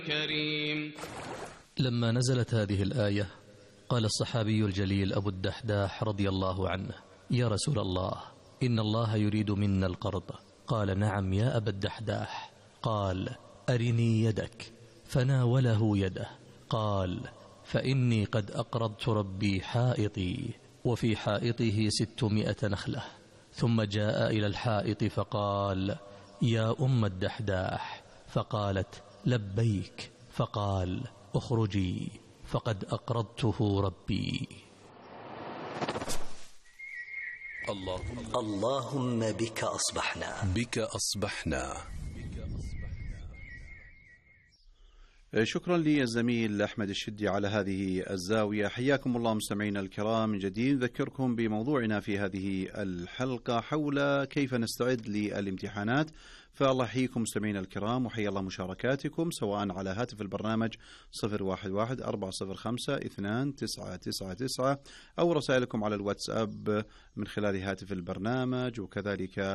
كريم. لما نزلت هذه الآية قال الصحابي الجليل أبو الدحداح رضي الله عنه: يا رسول الله، إن الله يريد منا القرض. قال: نعم يا أبا الدحداح. قال: أرني يدك. فناوله يده. قال: فإني قد أقرضت ربي حائطي، وفي حائطه 600 نخلة. ثم جاء إلى الحائط فقال: يا أم الدحداح. فقالت: لبيك. فقال: اخرجي فقد أقرضته ربي. اللهم بك أصبحنا. شكرا للزميل أحمد الشدي على هذه الزاوية. حياكم الله مستمعينا الكرام من جديد. نذكركم بموضوعنا في هذه الحلقة حول كيف نستعد للامتحانات. فالله يحييكم مستمعينا الكرام، وحيا الله مشاركاتكم سواء على هاتف البرنامج 011-405-2999 أو رسائلكم على الواتساب من خلال هاتف البرنامج، وكذلك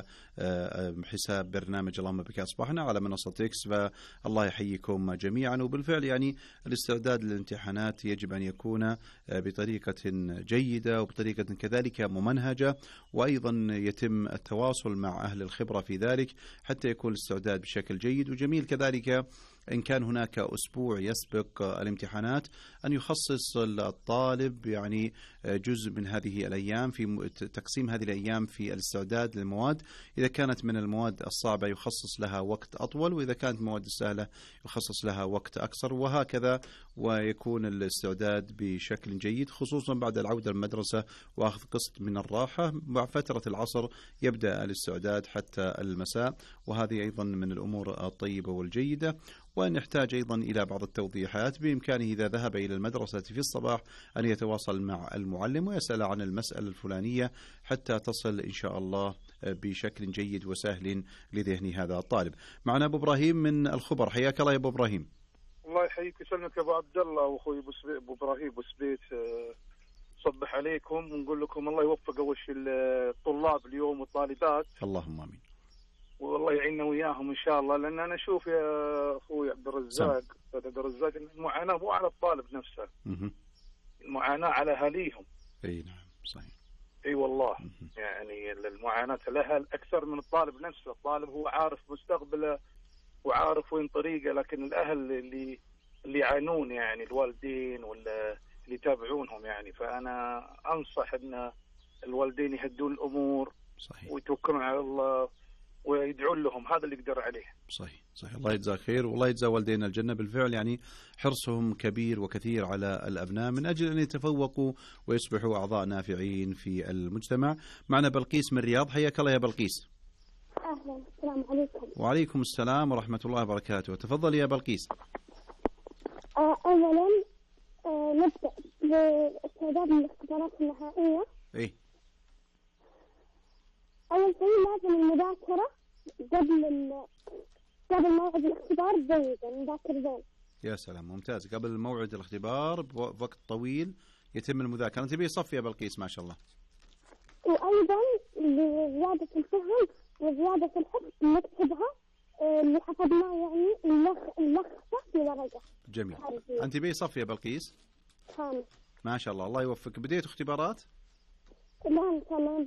حساب برنامج اللهم بك أصبحنا على منصة إكس. فالله يحييكم جميعا. وبالفعل يعني الاستعداد للامتحانات يجب أن يكون بطريقة جيدة وبطريقة كذلك ممنهجة، وأيضا يتم التواصل مع أهل الخبرة في ذلك حتى يكون الاستعداد بشكل جيد وجميل. كذلك إن كان هناك أسبوع يسبق الامتحانات أن يخصص الطالب يعني جزء من هذه الأيام في تقسيم هذه الأيام في الاستعداد للمواد. إذا كانت من المواد الصعبة يخصص لها وقت أطول، وإذا كانت مواد السهلة يخصص لها وقت أقصر، وهكذا، ويكون الاستعداد بشكل جيد خصوصا بعد العودة للمدرسة وأخذ قسط من الراحة. مع فترة العصر يبدأ الاستعداد حتى المساء، وهذه أيضا من الأمور الطيبة والجيدة. ونحتاج أيضا إلى بعض التوضيحات. بإمكانه إذا ذهب إلى المدرسة في الصباح أن يتواصل مع المعلم ويسأل عن المسألة الفلانية حتى تصل إن شاء الله بشكل جيد وسهل لذهن هذا الطالب. معنا أبو إبراهيم من الخبر. حياك الله يا أبو إبراهيم. الله يحييك ويسلمك يا أبو عبد الله وأخوي أبو إبراهيم بوسبيت. صبح عليكم ونقول لكم الله يوفق أول شيء الطلاب اليوم والطالبات. اللهم آمين. والله يعيننا وياهم إن شاء الله. لأن أنا أشوف يا أخوي عبد الرزاق المعاناة مو على الطالب نفسه، المعاناة على أهاليهم. أي نعم صحيح. أي والله. يعني المعاناة الأهل أكثر من الطالب نفسه. الطالب هو عارف مستقبله وعارف وين طريقه، لكن الأهل اللي يعانون يعني الوالدين ولا اللي يتابعونهم يعني. فأنا أنصح أن الوالدين يهدون الأمور صحيح ويتوكلون على الله ويدعون لهم. هذا اللي يقدر عليه. صحيح. الله يجزاك خير والله يجزا والدينا الجنة. بالفعل يعني حرصهم كبير وكثير على الأبناء من أجل أن يتفوقوا ويصبحوا أعضاء نافعين في المجتمع. معنا بلقيس من الرياض. حياك الله يا بلقيس. أهلا. السلام عليكم. وعليكم السلام ورحمة الله وبركاته. تفضل يا بلقيس. أولا نبدأ باستعداد الاختبارات النهائية. إيه. أول شيء لازم المذاكرة قبل موعد الاختبار جيدا، نذاكر زين. يا سلام ممتاز. قبل موعد الاختبار بوقت طويل يتم المذاكرة. أنت بيه صف يا بلقيس ما شاء الله. وأيضا لزيادة الفهم وزيادة الحفظ نكتبها اللي حفظناه يعني نلخصه في ورقة. جميل. أنت بيه صف يا بلقيس؟ خامس. ما شاء الله. الله يوفقك. بديت اختبارات؟ لا إن شاء الله